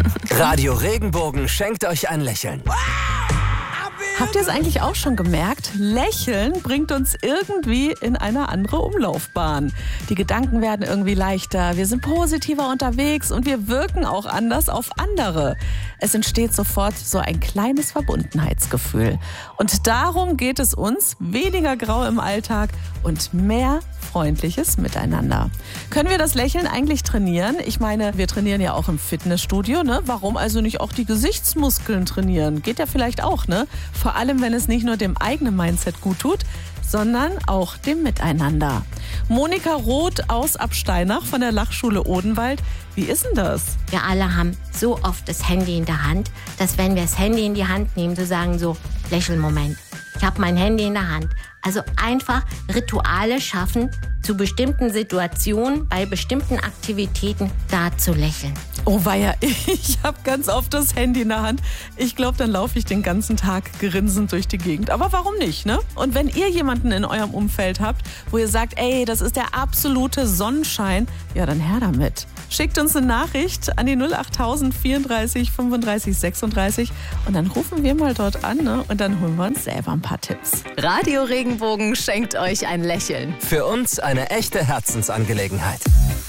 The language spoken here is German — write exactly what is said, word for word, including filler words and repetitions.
Radio Regenbogen schenkt euch ein Lächeln. Habt ihr es eigentlich auch schon gemerkt? Lächeln bringt uns irgendwie in eine andere Umlaufbahn. Die Gedanken werden irgendwie leichter, wir sind positiver unterwegs und wir wirken auch anders auf andere. Es entsteht sofort so ein kleines Verbundenheitsgefühl. Und darum geht es uns, weniger Grau im Alltag und mehr freundliches Miteinander. Können wir das Lächeln eigentlich trainieren? Ich meine, wir trainieren ja auch im Fitnessstudio, ne? Warum also nicht auch die Gesichtsmuskeln trainieren? Geht ja vielleicht auch, ne? Vor allem, wenn es nicht nur dem eigenen Mindset gut tut, sondern auch dem Miteinander. Monika Roth aus Absteinach von der Lachschule Odenwald. Wie ist denn das? Wir alle haben so oft das Handy in der Hand, dass wenn wir das Handy in die Hand nehmen, so sagen so, Lächelmoment. Ich habe mein Handy in der Hand. Also einfach Rituale schaffen, zu bestimmten Situationen, bei bestimmten Aktivitäten da zu lächeln. Oh weia, ich habe ganz oft das Handy in der Hand. Ich glaube, dann laufe ich den ganzen Tag grinsend durch die Gegend. Aber warum nicht, ne? Und wenn ihr jemanden in eurem Umfeld habt, wo ihr sagt, ey, das ist der absolute Sonnenschein, ja, dann her damit. Schickt uns eine Nachricht an die null achttausend vierunddreißig fünfunddreißig sechsunddreißig und dann rufen wir mal dort an, ne? Und dann holen wir uns selber ein paar Tipps. Radio Regenbogen schenkt euch ein Lächeln. Für uns eine echte Herzensangelegenheit.